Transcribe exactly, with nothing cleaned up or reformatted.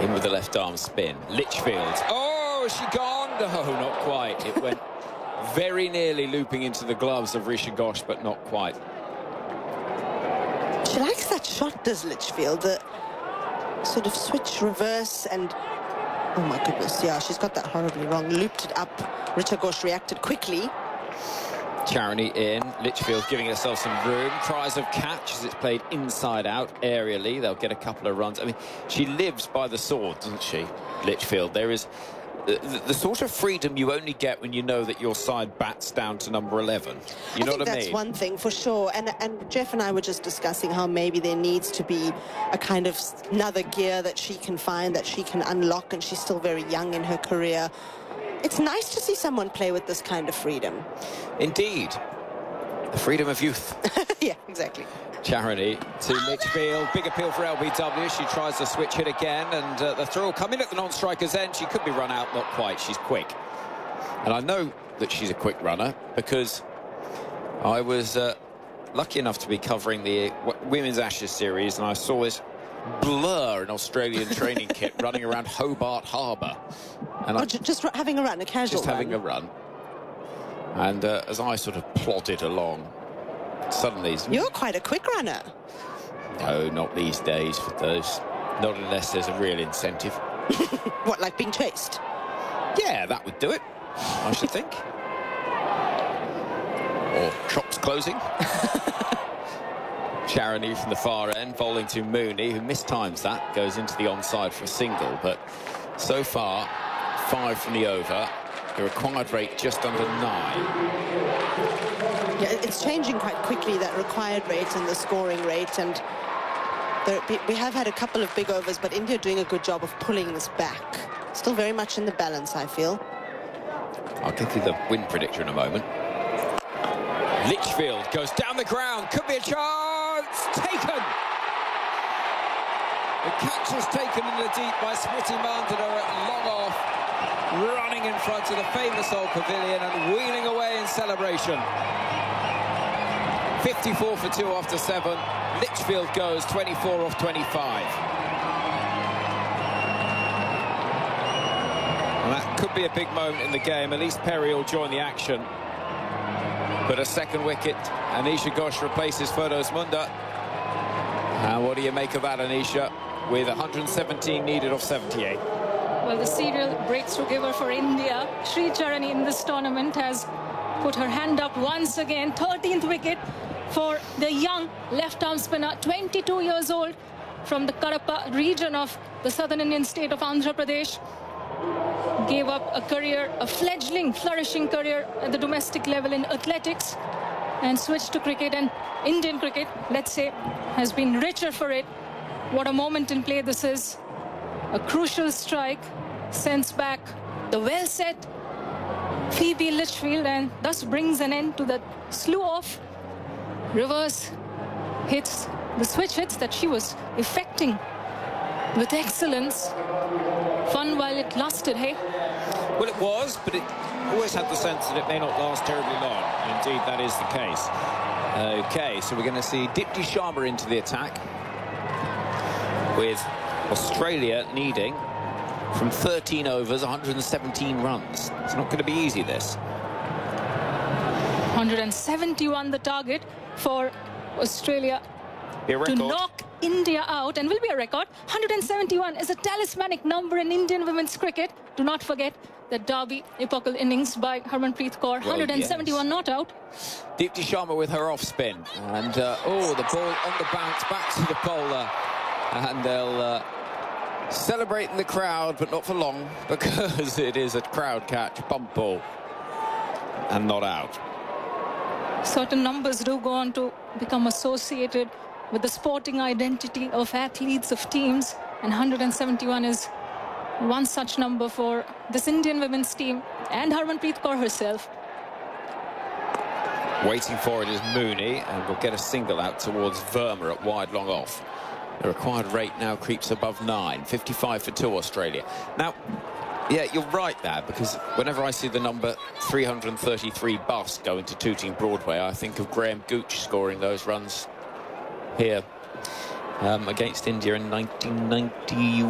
In with the left arm spin. Lichfield. Oh, is she gone? No, not quite. It went very nearly looping into the gloves of Risha Ghosh, but not quite. She likes that shot, does Lichfield? The sort of switch reverse and... Oh, my goodness. Yeah, she's got that horribly wrong. Looped it up. Risha Ghosh reacted quickly. Charity in. Lichfield giving herself some room. Tries of catch as it's played inside out aerially. They'll get a couple of runs. I mean, she lives by the sword, doesn't she, Lichfield? There is the, the, the sort of freedom you only get when you know that your side bats down to number eleven. You I know think what I that's mean? one thing for sure. And and Jeff and I were just discussing how maybe there needs to be a kind of another gear that she can find, that she can unlock, and she's still very young in her career. It's nice to see someone play with this kind of freedom. Indeed. The freedom of youth. Yeah, exactly. Charity to Lichfield. Big appeal for L B W. She tries the switch hit again, and uh, the throw will come in at the non-striker's end. She could be run out, not quite. She's quick. And I know that she's a quick runner because I was uh, lucky enough to be covering the Women's Ashes series, and I saw this blur in Australian training kit running around Hobart Harbour. And oh, I, just having a run, a casual Just run. having a run. And uh, as I sort of plodded along, suddenly... You're quite a quick runner. No, not these days for those. Not unless there's a real incentive. What, like being chased? Yeah, that would do it, I should think. Or shops closing. Charity from the far end, bowling to Mooney, who mistimes that, goes into the onside for a single. But so far, five from the over. The required rate just under nine. Yeah, it's changing quite quickly, that required rate and the scoring rate. And there, we have had a couple of big overs, but India doing a good job of pulling this back. Still very much in the balance, I feel. I'll give you the win predictor in a moment. Lichfield goes down the ground. Could be a chance. Taken. The catch is taken in the deep by Smriti Mandana at long off, running in front of the famous old pavilion and wheeling away in celebration. fifty-four for two after seven. Lichfield goes twenty-four off twenty-five. And that could be a big moment in the game. Elise Perry will join the action. But a second wicket, Anisha Ghosh replaces Firdaus Munda. And what do you make of that, Anisha? With one hundred seventeen needed off seventy-eight. Well, the serial breakthrough giver for India, Sri Charani, in this tournament has put her hand up once again. thirteenth wicket for the young left-arm spinner, twenty-two years old, from the Kadapa region of the southern Indian state of Andhra Pradesh. Gave up a career, a fledgling, flourishing career at the domestic level in athletics, and switched to cricket. And Indian cricket, let's say, has been richer for it. What a moment in play this is. A crucial strike sends back the well-set Phoebe Lichfield, and thus brings an end to the slew of reverse hits, the switch hits that she was effecting with excellence. Fun while it lasted, hey? Well, it was, but it always had the sense that it may not last terribly long. Indeed, that is the case. OK, so we're going to see Dipti Sharma into the attack, with Australia needing, from thirteen overs, one hundred seventeen runs. It's not going to be easy, this. one hundred seventy-one the target for Australia Be a record. to knock India out, and will be a record. one hundred seventy-one is a talismanic number in Indian women's cricket. Do not forget the Derby epochal innings by Harmanpreet Kaur. Well, one hundred seventy-one yes. not out. Dipti Sharma with her off spin, and uh, oh, the ball on the bounce back to the bowler, and they'll uh, celebrate in the crowd, but not for long, because it is a crowd catch, bump ball, and not out. Certain numbers do go on to become associated with the sporting identity of athletes, of teams, and one hundred seventy-one is one such number for this Indian women's team and Harmanpreet Kaur herself. Waiting for it is Mooney, and will get a single out towards Verma at wide long off. The required rate now creeps above nine. fifty-five for two Australia. Now, yeah, you're right there, because whenever I see the number three hundred thirty-three bus go into Tooting Broadway, I think of Graham Gooch scoring those runs here um, against India in nineteen ninety-one.